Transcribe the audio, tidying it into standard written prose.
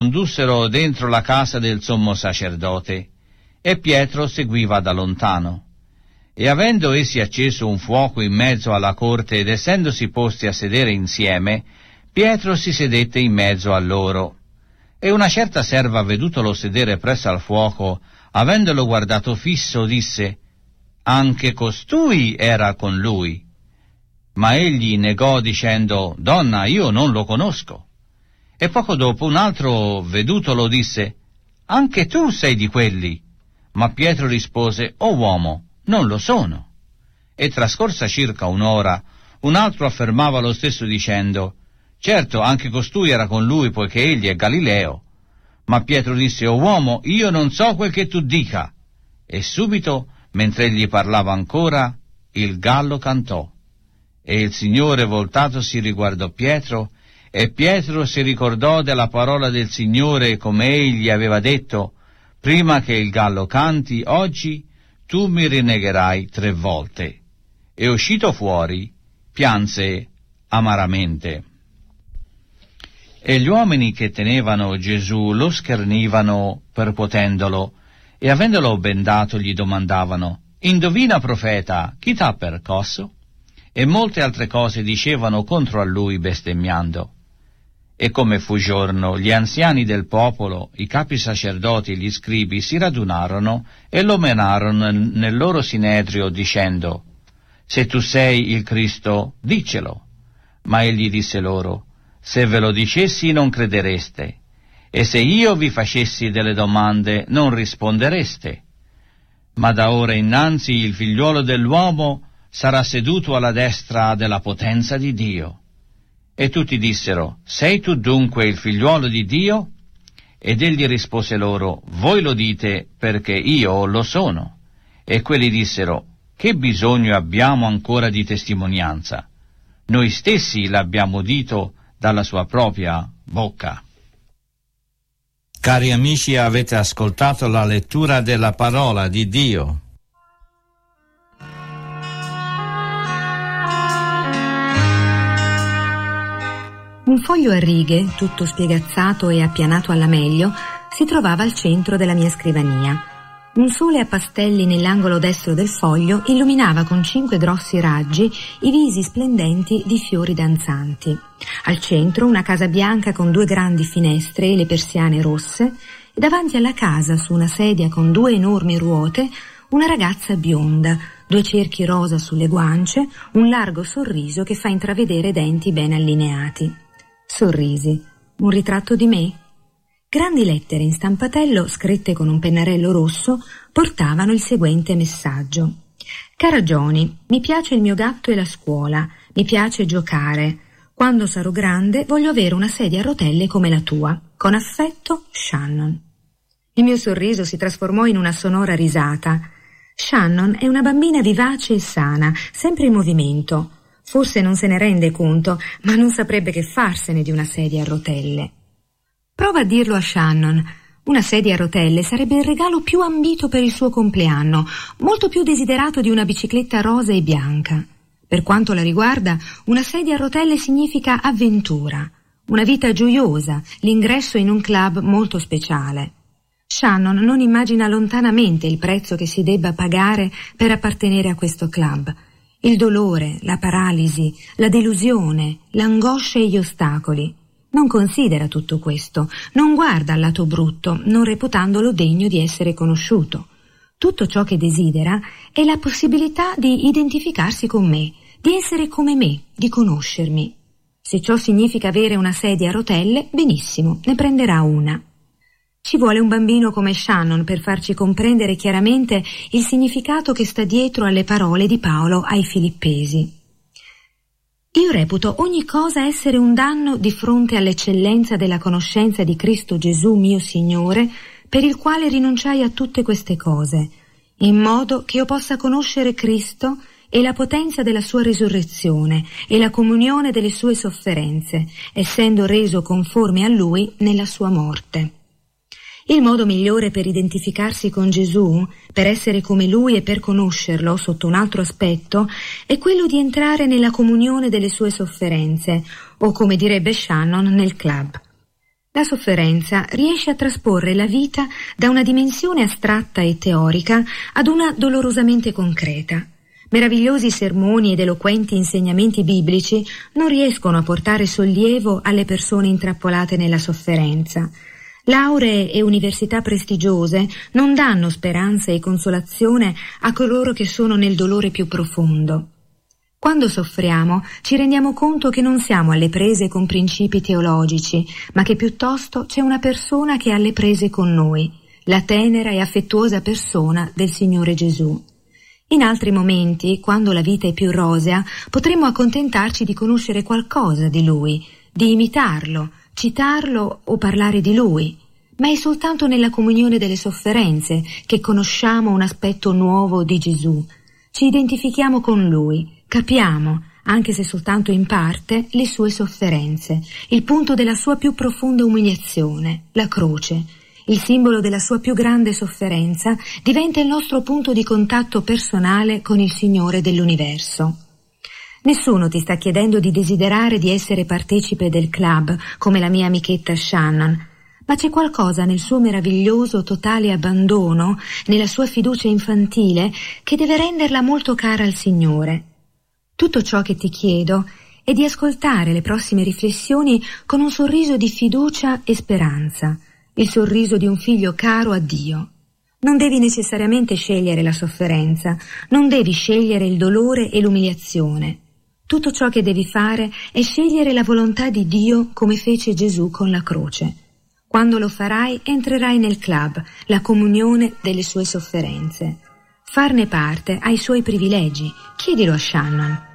condussero dentro la casa del sommo sacerdote, e Pietro seguiva da lontano. E avendo essi acceso un fuoco in mezzo alla corte ed essendosi posti a sedere insieme, Pietro si sedette in mezzo a loro. E una certa serva, vedutolo sedere presso al fuoco, avendolo guardato fisso, disse: «Anche costui era con lui». Ma egli negò dicendo: «Donna, io non lo conosco». E poco dopo un altro, vedutolo, disse: «Anche tu sei di quelli». Ma Pietro rispose: «O uomo, non lo sono». E trascorsa circa un'ora, un altro affermava lo stesso dicendo: «Certo, anche costui era con lui, poiché egli è Galileo». Ma Pietro disse: «O uomo, io non so quel che tu dica». E subito, mentre egli parlava ancora, il gallo cantò. E il Signore, voltatosi, riguardò Pietro, e Pietro si ricordò della parola del Signore, come egli aveva detto: «Prima che il gallo canti, oggi tu mi rinnegherai 3 volte». E uscito fuori, pianse amaramente. E gli uomini che tenevano Gesù lo schernivano percuotendolo, e avendolo bendato gli domandavano: «Indovina, profeta, chi t'ha percosso?» E molte altre cose dicevano contro a lui bestemmiando. E come fu giorno, gli anziani del popolo, i capi sacerdoti e gli scribi si radunarono e lo menarono nel loro sinedrio dicendo: «Se tu sei il Cristo, diccelo». Ma egli disse loro: «Se ve lo dicessi non credereste, e se io vi facessi delle domande non rispondereste. Ma da ora innanzi il figliuolo dell'uomo sarà seduto alla destra della potenza di Dio». E tutti dissero: «Sei tu dunque il figliuolo di Dio?» Ed egli rispose loro: «Voi lo dite perché io lo sono». E quelli dissero: «Che bisogno abbiamo ancora di testimonianza? Noi stessi l'abbiamo udito dalla sua propria bocca». Cari amici, avete ascoltato la lettura della parola di Dio. Un foglio a righe, tutto spiegazzato e appianato alla meglio, si trovava al centro della mia scrivania. Un sole a pastelli nell'angolo destro del foglio illuminava con 5 grossi raggi i visi splendenti di fiori danzanti. Al centro una casa bianca con 2 grandi finestre e le persiane rosse, e davanti alla casa, su una sedia con 2 enormi ruote, una ragazza bionda, 2 cerchi rosa sulle guance, un largo sorriso che fa intravedere denti ben allineati. Sorrisi. Un ritratto di me? Grandi lettere in stampatello, scritte con un pennarello rosso, portavano il seguente messaggio: «Cara Gioni, mi piace il mio gatto e la scuola, mi piace giocare. Quando sarò grande voglio avere una sedia a rotelle come la tua. Con affetto, Shannon». Il mio sorriso si trasformò in una sonora risata. Shannon è una bambina vivace e sana, sempre in movimento. Forse non se ne rende conto, ma non saprebbe che farsene di una sedia a rotelle. Prova a dirlo a Shannon. Una sedia a rotelle sarebbe il regalo più ambito per il suo compleanno, molto più desiderato di una bicicletta rosa e bianca. Per quanto la riguarda, una sedia a rotelle significa avventura, una vita gioiosa, l'ingresso in un club molto speciale. Shannon non immagina lontanamente il prezzo che si debba pagare per appartenere a questo club. Il dolore, la paralisi, la delusione, l'angoscia e gli ostacoli. Non considera tutto questo, non guarda al lato brutto, non reputandolo degno di essere conosciuto. Tutto ciò che desidera è la possibilità di identificarsi con me, di essere come me, di conoscermi. Se ciò significa avere una sedia a rotelle, benissimo, ne prenderà una. Ci vuole un bambino come Shannon per farci comprendere chiaramente il significato che sta dietro alle parole di Paolo ai Filippesi. Io reputo ogni cosa essere un danno di fronte all'eccellenza della conoscenza di Cristo Gesù mio Signore, per il quale rinunciai a tutte queste cose, in modo che io possa conoscere Cristo e la potenza della sua risurrezione e la comunione delle sue sofferenze, essendo reso conforme a Lui nella sua morte. Il modo migliore per identificarsi con Gesù, per essere come Lui e per conoscerlo sotto un altro aspetto, è quello di entrare nella comunione delle sue sofferenze, o come direbbe Shannon, nel club. La sofferenza riesce a trasporre la vita da una dimensione astratta e teorica ad una dolorosamente concreta. Meravigliosi sermoni ed eloquenti insegnamenti biblici non riescono a portare sollievo alle persone intrappolate nella sofferenza. Lauree e università prestigiose non danno speranza e consolazione a coloro che sono nel dolore più profondo. Quando soffriamo ci rendiamo conto che non siamo alle prese con principi teologici, ma che piuttosto c'è una persona che è alle prese con noi, la tenera e affettuosa persona del Signore Gesù. In altri momenti, quando la vita è più rosea, potremmo accontentarci di conoscere qualcosa di Lui, di imitarlo, citarlo o parlare di Lui. Ma è soltanto nella comunione delle sofferenze che conosciamo un aspetto nuovo di Gesù. Ci identifichiamo con Lui, capiamo, anche se soltanto in parte, le sue sofferenze, il punto della sua più profonda umiliazione, la croce. Il simbolo della sua più grande sofferenza diventa il nostro punto di contatto personale con il Signore dell'universo. Nessuno ti sta chiedendo di desiderare di essere partecipe del club, come la mia amichetta Shannon, ma c'è qualcosa nel suo meraviglioso totale abbandono, nella sua fiducia infantile, che deve renderla molto cara al Signore. Tutto ciò che ti chiedo è di ascoltare le prossime riflessioni con un sorriso di fiducia e speranza, il sorriso di un figlio caro a Dio. Non devi necessariamente scegliere la sofferenza, non devi scegliere il dolore e l'umiliazione. Tutto ciò che devi fare è scegliere la volontà di Dio come fece Gesù con la croce. Quando lo farai entrerai nel club, la comunione delle sue sofferenze. Farne parte ha i suoi privilegi, chiedilo a Shannon.